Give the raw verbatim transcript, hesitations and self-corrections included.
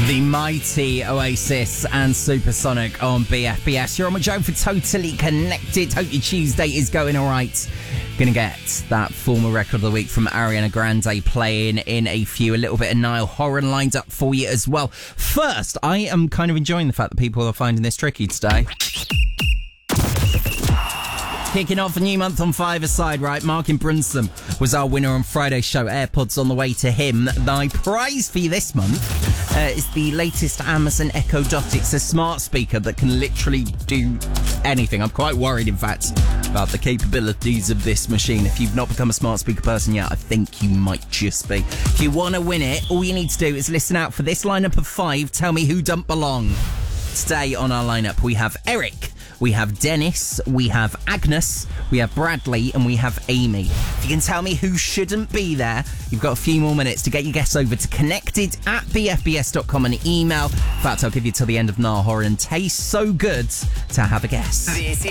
The mighty Oasis and Supersonic on B F B S. You're on my Joe for Totally Connected. Hope your Tuesday is going all right. Gonna get that former record of the week from Ariana Grande playing in a few. A little bit of Niall Horan lined up for you as well. First, I am kind of enjoying the fact that people are finding this tricky today. Kicking off a new month on Five-A-Side, right? Markin Brunson was our winner on Friday's show. AirPods on the way to him. My prize for you this month uh, is the latest Amazon Echo Dot. It's a smart speaker that can literally do anything. I'm quite worried, in fact, about the capabilities of this machine. If you've not become a smart speaker person yet, I think you might just be. If you want to win it, all you need to do is listen out for this lineup of five. Tell me who don't belong. Today on our lineup, we have Eric. We have Dennis, we have Agnes, we have Bradley, and we have Amy. If you can tell me who shouldn't be there, you've got a few more minutes to get your guests over to connected at b f b s dot com and email. In fact, I'll give you till the end of Niall Horan. Tastes so good to have a guess. This